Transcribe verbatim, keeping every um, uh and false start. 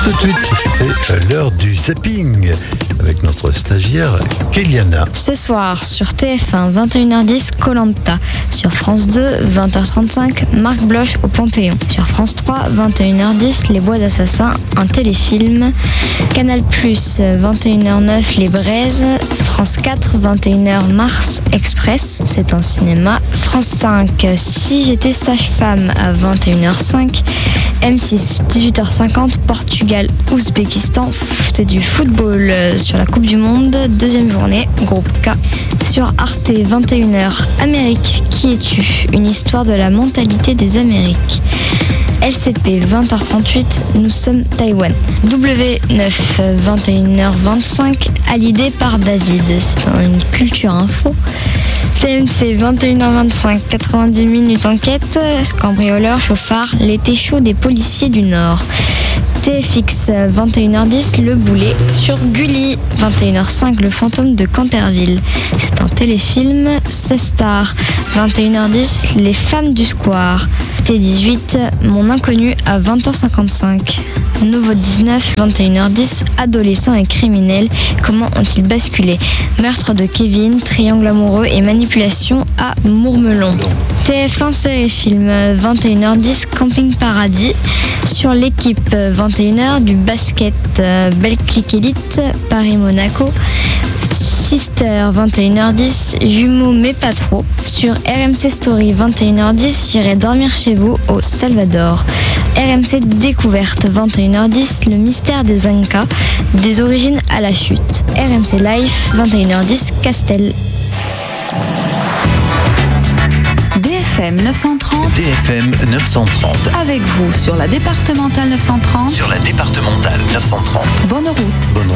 tout de suite, c'est l'heure du zapping avec notre stagiaire Kéliana. Ce soir sur T F un, vingt et une heures dix, Koh Lanta. Sur France deux, vingt heures trente-cinq, Marc Bloch au Panthéon. Sur France trois, vingt et une heures dix, Les Bois d'Assassins, un téléfilm. Canal plus, vingt et une heures neuf, Les Braises. France quatre, vingt et une heures, Mars Express, c'est un cinéma. France cinq, Si j'étais sage-femme à vingt et une heures cinq. M six, dix-huit heures cinquante, Portugal, Ouzbékistan, c'est du football sur la Coupe du Monde, deuxième journée, groupe K. Sur Arte, vingt et une heures, Amérique, qui es-tu? Une histoire de la mentalité des Amériques. L C P, vingt heures trente-huit, nous sommes Taïwan. W neuf, vingt et une heures vingt-cinq, Hallyday par David, c'est une culture info. T M C, vingt et une heures vingt-cinq, quatre-vingt-dix minutes enquête, cambrioleur, chauffard, l'été chaud des policiers du Nord. T F X, vingt et une heures dix, Le Boulet. Sur Gulli, vingt et une heures cinq, Le fantôme de Canterville. C'est un téléfilm. C Star, vingt et une heures dix, Les femmes du square. T dix-huit, Mon inconnu à vingt heures cinquante-cinq. Nouveau dix-neuf, vingt et une heures dix, Adolescents et criminels, comment ont-ils basculé? Meurtre de Kevin, triangle amoureux et manipulation à Mourmelon. T F un série film, vingt et une heures dix, Camping Paradis. Sur L'équipe, vingt et une heures, du basket, Belclic Elite, Paris-Monaco. Sister, vingt et une heures dix, Jumeaux mais pas trop. Sur R M C Story, vingt et une heures dix, J'irai dormir chez vous au Salvador. R M C Découverte, vingt et une heures dix, Le mystère des Incas, des origines à la chute. R M C Life, vingt et une heures dix, Castel. D F M neuf cent trente. D F M neuf cent trente. Avec vous sur la départementale neuf cent trente. Sur la départementale neuf cent trente. Bonne route. Bonne